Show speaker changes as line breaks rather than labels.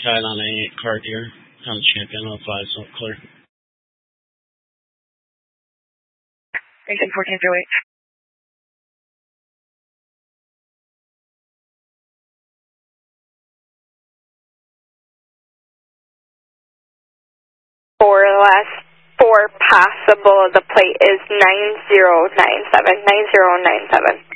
tied on A8 card here. On champion 05, so clear.
Station 1408.
For the last 4 passable of the plate is 9097, 9097.